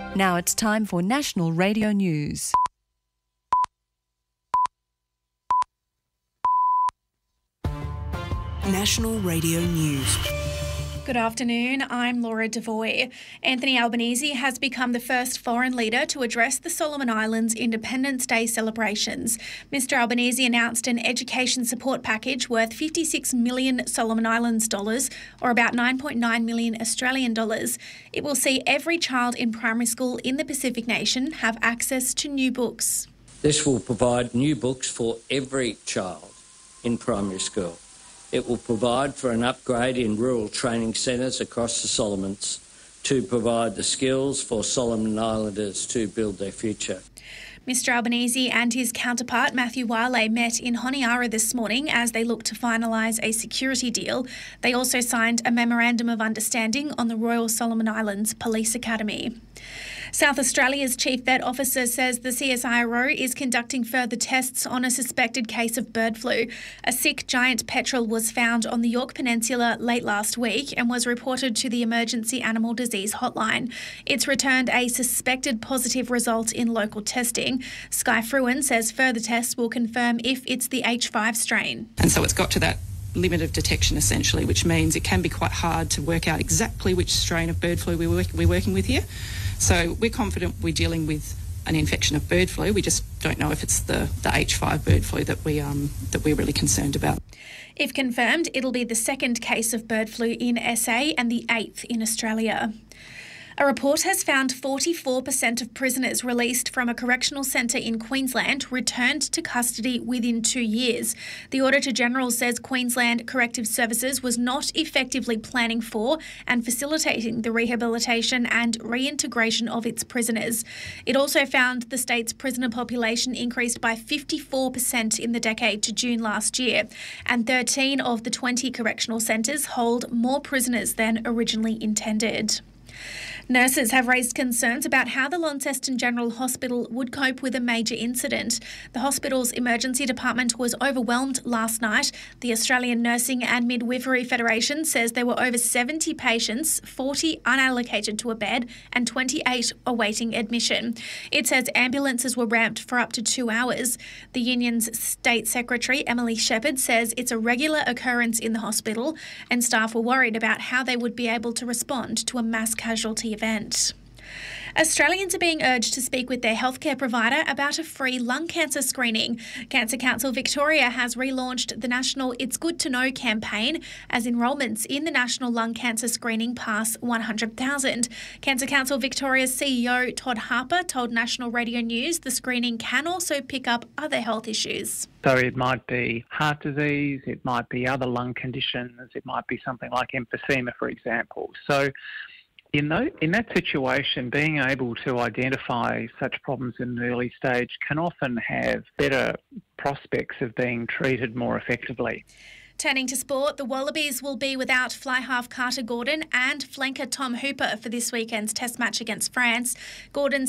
Now it's time for National Radio News. National Radio News. Good afternoon, I'm Laura Devoy. Anthony Albanese has become the first foreign leader to address the Solomon Islands Independence Day celebrations. Mr Albanese announced an education support package worth 56 million Solomon Islands dollars, or about 9.9 million Australian dollars. It will see every child in primary school in the Pacific nation have access to new books. This will provide new books for every child in primary school. It will provide for an upgrade in rural training centres across the Solomons to provide the skills for Solomon Islanders to build their future. Mr Albanese and his counterpart Matthew Wiley met in Honiara this morning as they look to finalise a security deal. They also signed a memorandum of understanding on the Royal Solomon Islands Police Academy. South Australia's Chief Vet Officer says the CSIRO is conducting further tests on a suspected case of bird flu. A sick giant petrel was found on the Yorke Peninsula late last week and was reported to the Emergency Animal Disease Hotline. It's returned a suspected positive result in local testing. Sky Fruin says further tests will confirm if it's the H5 strain. And so it's got to that limit of detection essentially, which means it can be quite hard to work out exactly which strain of bird flu we're working with here. So we're confident we're dealing with an infection of bird flu. We just don't know if it's the H5 bird flu that we're really concerned about. If confirmed, it'll be the second case of bird flu in SA and the 8th in Australia. A report has found 44% of prisoners released from a correctional centre in Queensland returned to custody within 2 years. The Auditor-General says Queensland Corrective Services was not effectively planning for and facilitating the rehabilitation and reintegration of its prisoners. It also found the state's prisoner population increased by 54% in the decade to June last year, and 13 of the 20 correctional centres hold more prisoners than originally intended. Nurses have raised concerns about how the Launceston General Hospital would cope with a major incident. The hospital's emergency department was overwhelmed last night. The Australian Nursing and Midwifery Federation says there were over 70 patients, 40 unallocated to a bed and 28 awaiting admission. It says ambulances were ramped for up to 2 hours. The union's State Secretary, Emily Shepherd, says it's a regular occurrence in the hospital and staff were worried about how they would be able to respond to a mass casualty event. Australians are being urged to speak with their healthcare provider about a free lung cancer screening. Cancer Council Victoria has relaunched the national It's Good to Know campaign as enrolments in the National Lung Cancer Screening pass 100,000. Cancer Council Victoria's CEO Todd Harper told National Radio News the screening can also pick up other health issues. So it might be heart disease, it might be other lung conditions, it might be something like emphysema, for example. So in that situation, being able to identify such problems in an early stage can often have better prospects of being treated more effectively. Turning to sport, the Wallabies will be without fly half Carter Gordon and flanker Tom Hooper for this weekend's Test match against France. Gordon's